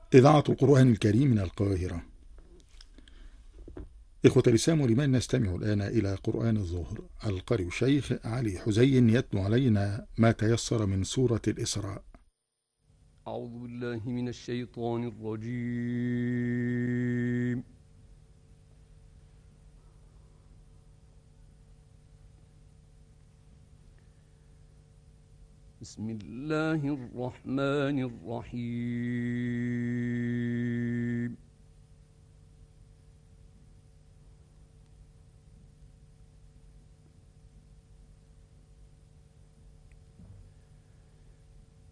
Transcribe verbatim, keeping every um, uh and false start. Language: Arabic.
إذاعة القرآن الكريم من القاهرة. إخوة الإسلام والإيمان، نستمع الآن إلى قرآن الظهر. القارئ الشيخ علي حزين يتلو علينا ما تيسر من سورة الإسراء. أعوذ بالله من الشيطان الرجيم. بسم الله الرحمن الرحيم.